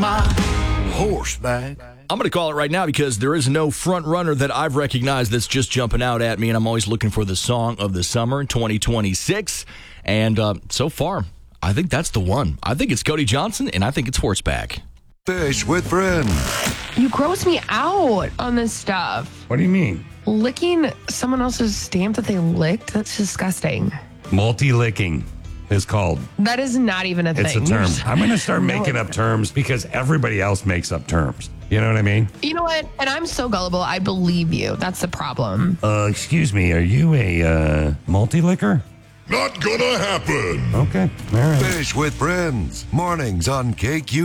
my horseback. I'm going to call it right now because there is no front runner that I've recognized that's just jumping out at me, and I'm always looking for the song of the summer 2026. And so far, I think that's the one. I think it's Cody Johnson, and I think it's Horseback. Fish with friends. You gross me out on this stuff. What do you mean? Licking someone else's stamp that they licked? That's disgusting. Multi-licking is called. That is not even a It's thing. a term. I'm going to start making up terms because everybody else makes up terms. You know what I mean? You know what? And I'm so gullible. I believe you. That's the problem. Excuse me. Are you a multi-licker? Not gonna happen. Okay. All right. Fish with friends. Mornings on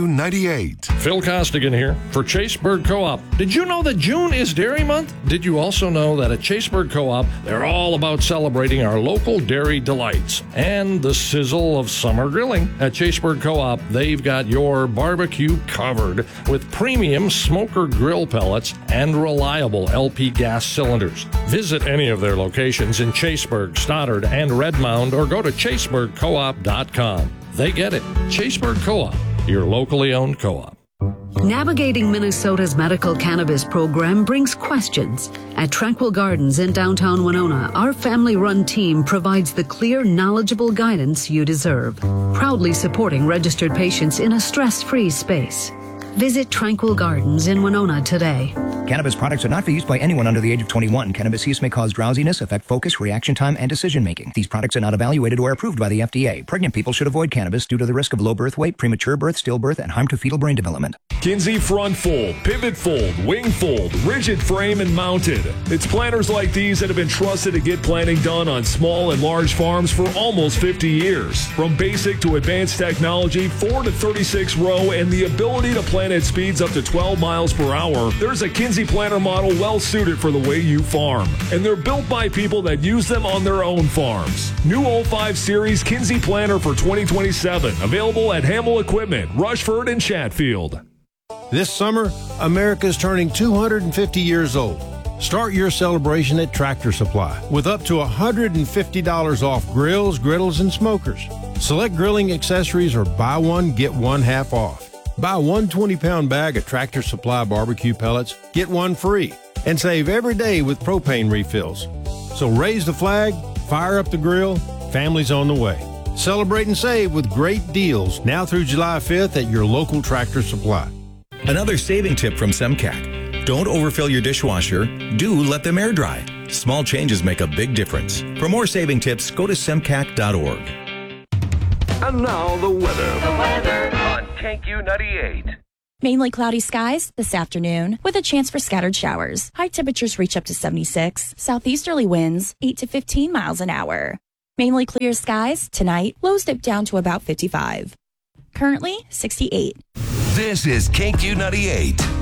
KQ98. Phil Costigan here for Chaseburg Co-op. Did you know that June is Dairy Month? Did you also know that at Chaseburg Co-op, they're all about celebrating our local dairy delights and the sizzle of summer grilling? At Chaseburg Co-op, they've got your barbecue covered with premium smoker grill pellets and reliable LP gas cylinders. Visit any of their locations in Chaseburg, Stoddard, and Redmount, or go to chaseburgcoop.com. They get it. Chaseburg Co-op, your locally owned co-op. Navigating Minnesota's medical cannabis program brings questions. At Tranquil Gardens in downtown Winona, our family-run team provides the clear, knowledgeable guidance you deserve, proudly supporting registered patients in a stress-free space. Visit Tranquil Gardens in Winona today. Cannabis products are not for use by anyone under the age of 21. Cannabis use may cause drowsiness, affect focus, reaction time, and decision-making. These products are not evaluated or approved by the FDA. Pregnant people should avoid cannabis due to the risk of low birth weight, premature birth, stillbirth, and harm to fetal brain development. Kinsey front fold, pivot fold, wing fold, rigid frame and mounted. It's planters like these that have been trusted to get planting done on small and large farms for almost 50 years. From basic to advanced technology, 4 to 36 row, and the ability to plant at speeds up to 12 miles per hour, there's a Kinsey planter model well suited for the way you farm. And they're built by people that use them on their own farms. New 05 Series Kinsey planter for 2027, available at Hamill Equipment, Rushford, and Chatfield. This summer, America is turning 250 years old. Start your celebration at Tractor Supply with up to $150 off grills, griddles, and smokers. Select grilling accessories or buy one, get one half off. Buy one 20-pound bag of Tractor Supply barbecue pellets, get one free, and save every day with propane refills. So raise the flag, fire up the grill, families on the way. Celebrate and save with great deals now through July 5th at your local Tractor Supply. Another saving tip from Semcac. Don't overfill your dishwasher. Do let them air dry. Small changes make a big difference. For more saving tips, go to semcac.org. And now the weather. On KQ98. Mainly cloudy skies this afternoon with a chance for scattered showers. High temperatures reach up to 76. Southeasterly winds 8 to 15 miles an hour. Mainly clear skies tonight. Lows dip down to about 55. Currently 68. This is KQ98.